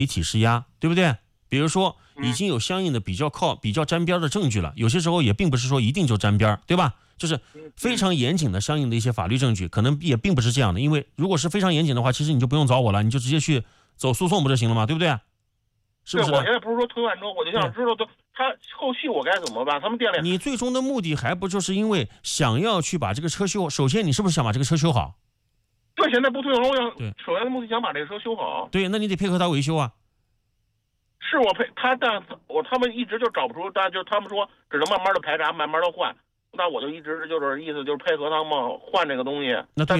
媒体施压，对不对？比如说已经有相应的比较沾边的证据了，有些时候也并不是说一定就沾边，对吧？就是非常严谨的相应的一些法律证据，可能也并不是这样的。因为如果是非常严谨的话，其实你就不用找我了，你就直接去走诉讼不就行了吗？对不对？是不是？ 对，我现在不是说推翻车，我就想知道他后续我该怎么办？他们店里你最终的目的还不就是因为想要去把这个车修？首先，你是不是想把这个车修好？ 对，现在不退我想对， 首先的目的想把这个车修好。 对，那你得配合他维修啊。 是我配他，但他们一直就找不出，但就他们说只能慢慢的排查，慢慢的换。那我就一直就是意思就是配合他们换这个东西。 那对